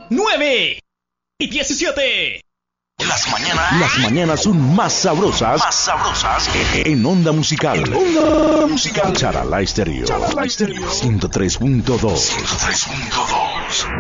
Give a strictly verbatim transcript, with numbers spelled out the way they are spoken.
nueve y diecisiete. Las mañanas, Las mañanas son más sabrosas, más sabrosas en Onda Musical. En Onda Musical. Charalá Estéreo. Charalá Estéreo. ciento tres punto dos. ciento tres punto dos.